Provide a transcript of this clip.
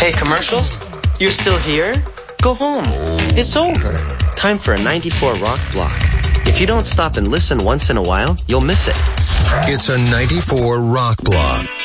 Hey, commercials? You're still here? Go home. It's over. Time for a 94 Rock Block. If you don't stop and listen once in a while, you'll miss it. It's a 94 Rock Block.